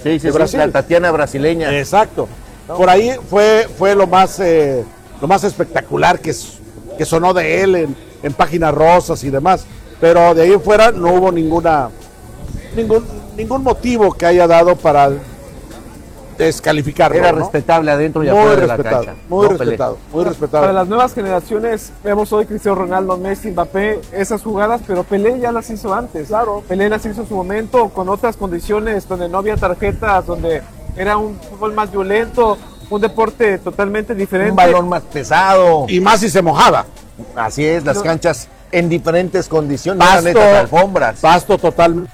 Sí, de Brasil. la Tatiana brasileña. Exacto. ¿No? Por ahí fue lo más espectacular que sonó de él en páginas rosas y demás. Pero de ahí en fuera no hubo ningún motivo que haya dado para descalificarlo. Era ¿no? respetable adentro y afuera de la cancha. Muy respetado. Para las nuevas generaciones, vemos hoy Cristiano Ronaldo, Messi, Mbappé, esas jugadas, pero Pelé ya las hizo antes. Claro. Pelé las hizo en su momento, con otras condiciones, donde no había tarjetas, donde era un fútbol más violento, un deporte totalmente diferente. Un balón más pesado. Y más si se mojaba. Así es, las canchas en diferentes condiciones. Alfombras. Pasto total.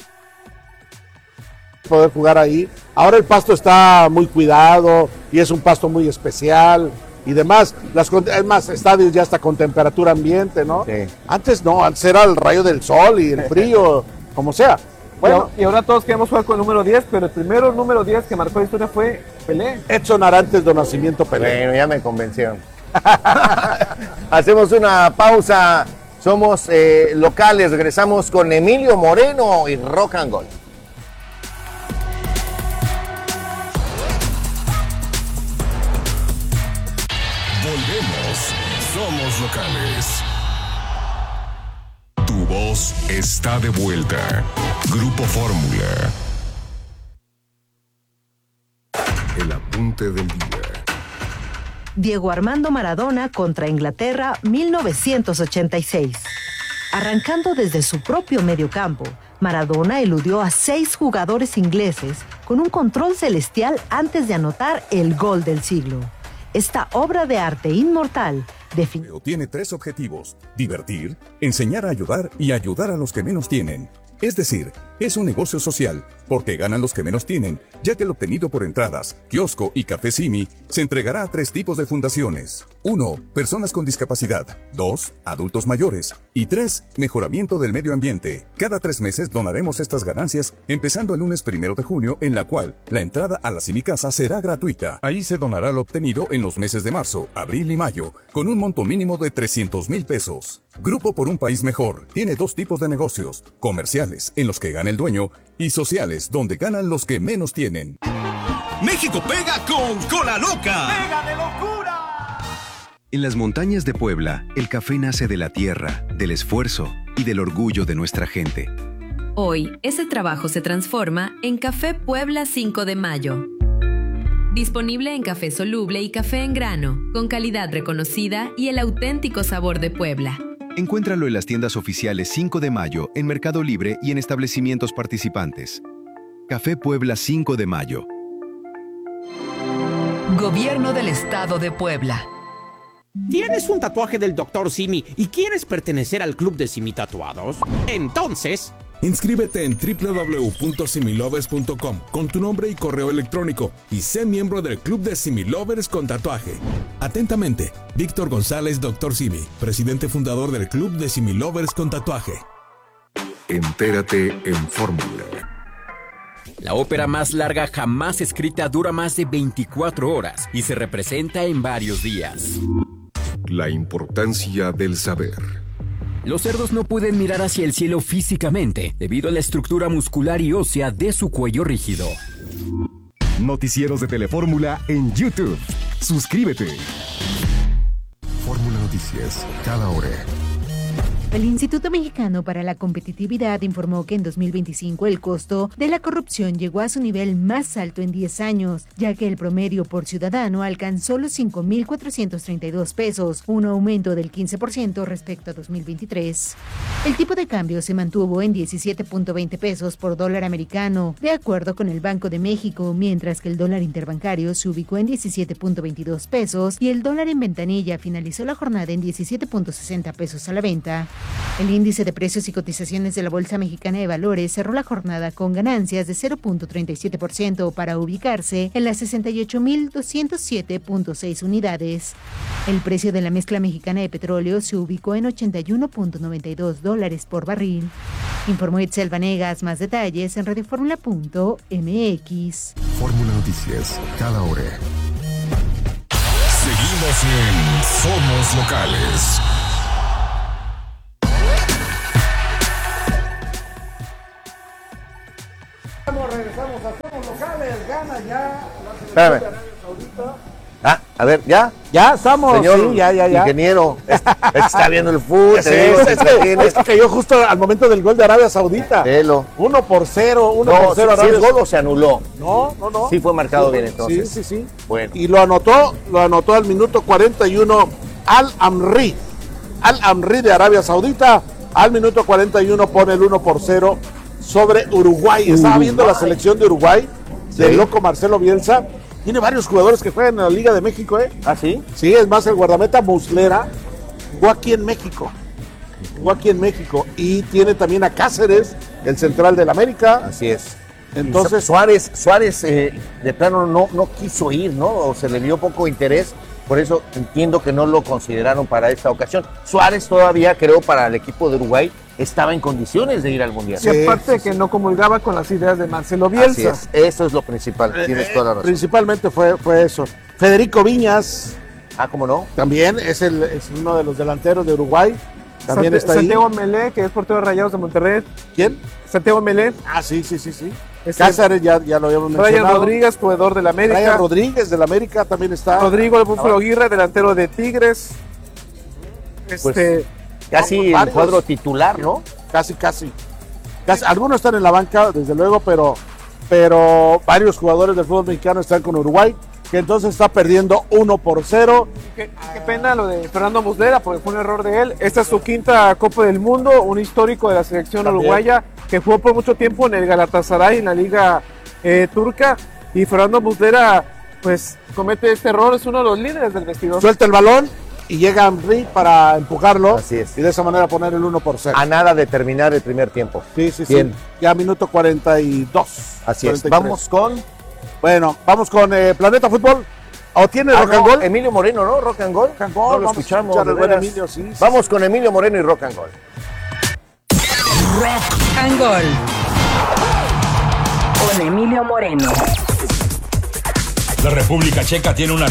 Poder jugar ahí. Ahora el pasto está muy cuidado y es un pasto muy especial y demás. Es más, estadios ya hasta con temperatura ambiente, ¿no? Sí. Antes no, antes era el rayo del sol y el frío, como sea. Bueno, y ahora todos queremos jugar con el número 10, pero el primero número 10 que marcó la historia fue Pelé. Edson Arantes de Nacimiento Pelé. Bueno, ya me convencieron. Hacemos una pausa. Somos locales. Regresamos con Emilio Moreno y Rock and Gold. Volvemos. Somos locales. Tu voz está de vuelta. Grupo Fórmula. El apunte del día. Diego Armando Maradona contra Inglaterra, 1986. Arrancando desde su propio mediocampo, Maradona eludió a 6 jugadores ingleses con un control celestial antes de anotar el gol del siglo. Esta obra de arte inmortal tiene 3 objetivos: divertir, enseñar a ayudar y ayudar a los que menos tienen. Es decir, es un negocio social, porque ganan los que menos tienen, ya que el obtenido por entradas, kiosco y café Simi se entregará a 3 tipos de fundaciones. 1. Personas con discapacidad. 2. Adultos mayores. Y 3. Mejoramiento del medio ambiente. Cada 3 meses donaremos estas ganancias, empezando el lunes 1 de junio, en la cual la entrada a la Simi Casa será gratuita. Ahí se donará lo obtenido en los meses de marzo, abril y mayo, con un monto mínimo de 300,000 pesos. Grupo por un país mejor tiene 2 tipos de negocios: comerciales, en los que gana el dueño, y sociales, donde ganan los que menos tienen. México pega con Cola Loca. ¡Pega de locura! En las montañas de Puebla, el café nace de la tierra, del esfuerzo y del orgullo de nuestra gente. Hoy, ese trabajo se transforma en Café Puebla 5 de Mayo. Disponible en café soluble y café en grano, con calidad reconocida y el auténtico sabor de Puebla. Encuéntralo en las tiendas oficiales 5 de Mayo, en Mercado Libre y en establecimientos participantes. Café Puebla 5 de Mayo. Gobierno del Estado de Puebla. ¿Tienes un tatuaje del Dr. Simi y quieres pertenecer al club de Simi Tatuados? Entonces, inscríbete en www.similovers.com con tu nombre y correo electrónico y sé miembro del club de Similovers con tatuaje. Atentamente, Víctor González, Dr. Simi, presidente fundador del club de Similovers con tatuaje. Entérate en Fórmula. La ópera más larga jamás escrita dura más de 24 horas y se representa en varios días. La importancia del saber. Los cerdos no pueden mirar hacia el cielo físicamente debido a la estructura muscular y ósea de su cuello rígido. Noticieros de Telefórmula en YouTube. Suscríbete. Fórmula Noticias, cada hora. El Instituto Mexicano para la Competitividad informó que en 2025 el costo de la corrupción llegó a su nivel más alto en 10 años, ya que el promedio por ciudadano alcanzó los 5,432 pesos, un aumento del 15% respecto a 2023. El tipo de cambio se mantuvo en 17.20 pesos por dólar americano, de acuerdo con el Banco de México, mientras que el dólar interbancario se ubicó en 17.22 pesos y el dólar en ventanilla finalizó la jornada en 17.60 pesos a la venta. El índice de precios y cotizaciones de la Bolsa Mexicana de Valores cerró la jornada con ganancias de 0.37% para ubicarse en las 68,207.6 unidades. El precio de la mezcla mexicana de petróleo se ubicó en $81.92 por barril. Informó Itzel Vanegas. Más detalles en radioformula.mx. Fórmula Noticias, cada hora. Seguimos en Somos Locales. Regresamos a Somos Locales. locales gana ya. Espérame. Ah, a ver, ¿ya? Ya estamos, Señor sí, ya. ingeniero, está viendo el fútbol. Es que cayó justo al momento del gol de Arabia Saudita. 1-0, 1-0 si Arabia. es gol o se anuló. No. Sí fue marcado bien entonces. Sí. Bueno. Y lo anotó al minuto 41 Al-Amri. Al-Amri de Arabia Saudita. Al minuto 41 pone el 1-0 sobre Uruguay. Estaba viendo la selección de Uruguay, del loco Marcelo Bielsa. Tiene varios jugadores que juegan en la Liga de México, ¿eh? ¿Ah, sí? Sí, es más, el guardameta Muslera jugó aquí en México. Y tiene también a Cáceres, el central del América. Así es. Entonces, Suárez de plano no quiso ir, ¿no? O se le dio poco interés. Por eso entiendo que no lo consideraron para esta ocasión. Suárez todavía, creo, para el equipo de Uruguay, estaba en condiciones de ir al Mundial. Y aparte que no comulgaba con las ideas de Marcelo Bielsa. Así es, eso es lo principal, tienes toda la razón. Principalmente fue eso. Federico Viñas. Ah, ¿cómo no? También es uno de los delanteros de Uruguay. También está ahí. Santiago Melé, que es portero de Rayados de Monterrey. ¿Quién? Santiago Melé. Ah, sí. Cáceres ya lo habíamos mencionado. Ryan Rodríguez, jugador del América. Ryan Rodríguez del América también está. Rodrigo el Búfalo Aguirre, delantero de Tigres. Casi el cuadro titular, ¿no? Casi. Algunos están en la banca, desde luego, pero varios jugadores del fútbol mexicano están con Uruguay, que entonces está perdiendo 1-0. Qué pena lo de Fernando Muslera, porque fue un error de él. Esta es su quinta Copa del Mundo, un histórico de la selección uruguaya, que jugó por mucho tiempo en el Galatasaray, en la Liga Turca. Y Fernando Muslera, pues, comete este error, es uno de los líderes del vestidor. Suelta el balón y llega Henry para empujarlo. Así es. Y de esa manera poner el 1-0. A nada de terminar el primer tiempo. Sí. Bien. Ya minuto 42. Así 43. es. Vamos con Planeta Fútbol. ¿O tiene Rock and Goll? Emilio Moreno, ¿no? Rock and Goll. No lo escuchamos. El buen Emilio, sí. Vamos con Emilio Moreno y Rock and Goll. Rock and Goll. Con Emilio Moreno. La República Checa tiene una